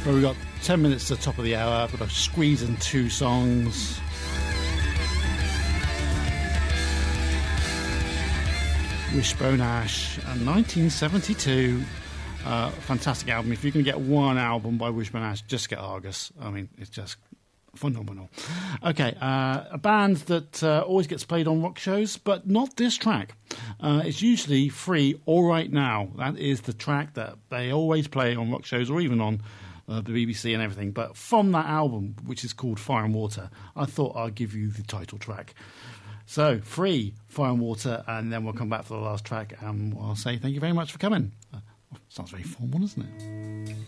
Well, we've got 10 minutes to the top of the hour. We've got to squeeze in 2 songs. Wishbone Ash, 1972. Fantastic album. If you can get one album by Wishbone Ash, just get Argus. I mean, it's just phenomenal. Okay, a band that always gets played on rock shows, but not this track. It's usually free, All Right Now. That is the track that they always play on rock shows or even on the BBC and everything. But from that album, which is called Fire and Water, I thought I'd give you the title track. So, free, Fire and Water, and then we'll come back for the last track, and I'll say thank you very much for coming. Sounds very formal, doesn't it?